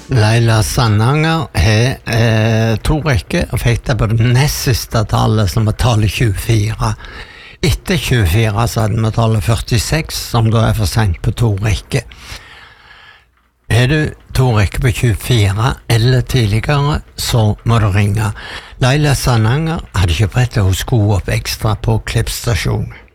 Leila Sandanger har to rekker og fikk det på det nest siste tallet, som var tallet 24. Etter 24 så hadde vi tallet 46, som da for sent på to rekker. Er du to rekker på 24 eller tidligere, så må du ringe. Leila Sandanger hadde ikke brett til å sko opp ekstra på Klipp stasjon.